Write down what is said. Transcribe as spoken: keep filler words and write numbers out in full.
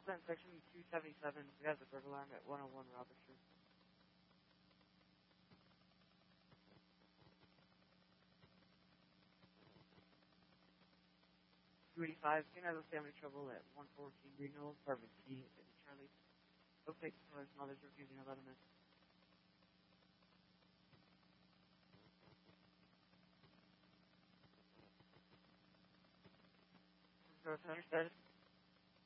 Cent, section two seventy-seven. We have the burglar alarm at one oh one Robert Street. two eighty-five, seen as a family trouble at one fourteen Greenhill, apartment C, Charlie. Oak Lake Miller's mother's refusing to let him in. North Hunter status.